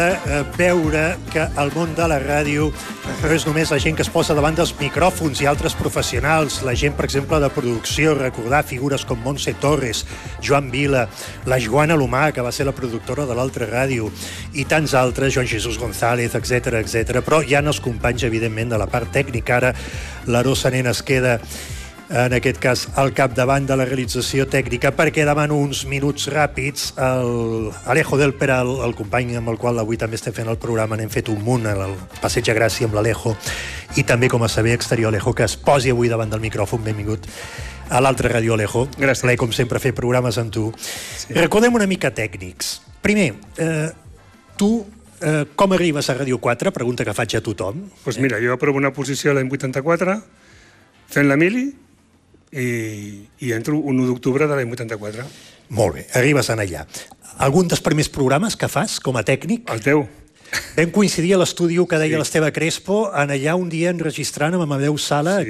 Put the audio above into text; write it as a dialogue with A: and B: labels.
A: veure que el món de la ràdio no és només la gent que es posa davant dels micròfons i altres professionals, la gent, per exemple, de producció, recordar figures com Montse Torres, Joan Vila, la Joana Lomà, que va ser la productora de l'altra ràdio, i tants altres, Joan Jesús González, etc. Però hi ha els companys, evidentment, de la part tècnica. Ara l'Arosa Nen es queda en aquest cas al capdavant de la realització tècnica, perquè demano uns minuts ràpids al Alejo Delpera, el company amb el qual avui també estem fent el programa. N'hem fet un munt, el Passeig a Gràcia amb l'Alejo, i també com a saber exterior Alejo, que es posi avui davant del micròfon. Benvingut a l'altra ràdio, Alejo.
B: Gràcies.
A: Plaer, com sempre, fer programes amb tu. Sí. Recordem una mica tècnics. Primer, tu com arribes a Ràdio 4? Pregunta que faig a tothom.
B: Doncs mira, jo aprovo una posició l'any 84, fent la mili, i entro un 1 d'octubre de l'any 84.
A: Molt bé, arribes en allà. Algun dels primers programes que fas com a tècnic?
B: El teu.
A: Vam coincidir a l'estudi que deia l'Esteve Crespo, en allà un dia enregistrant amb Amadeu Sala,